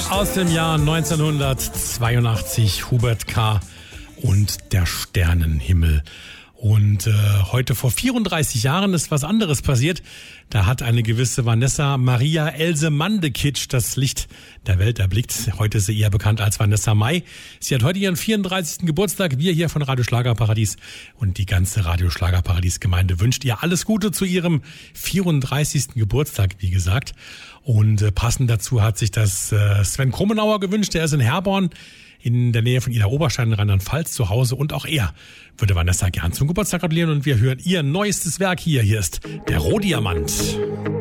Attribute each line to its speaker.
Speaker 1: Aus dem Jahr 1982, Hubert K. und der Sternenhimmel. Und heute vor 34 Jahren ist was anderes passiert. Da hat eine gewisse Vanessa Maria Else Mandekitsch das Licht der Welt erblickt. Heute ist sie eher bekannt als Vanessa Mai. Sie hat heute ihren 34. Geburtstag. Wir hier von Radio Schlagerparadies und die ganze Radio Schlagerparadies-Gemeinde wünscht ihr alles Gute zu ihrem 34. Geburtstag, wie gesagt. Und passend dazu hat sich das Sven Krummenauer gewünscht. Der ist in Herborn in der Nähe von Ida Oberstein in Rheinland-Pfalz zu Hause. Und auch er würde Vanessa gern zum Geburtstag gratulieren. Und wir hören ihr neuestes Werk hier. Hier ist der Rohdiamant.